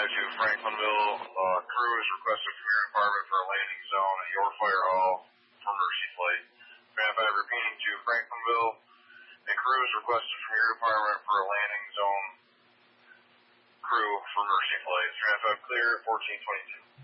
Franklinville, crew is requested from your department for a landing zone at your fire hall for Mercy Flight. 395 repeating to Franklinville, a crew is requested from your department for a landing zone crew for Mercy Flight. 395 clear, 1422.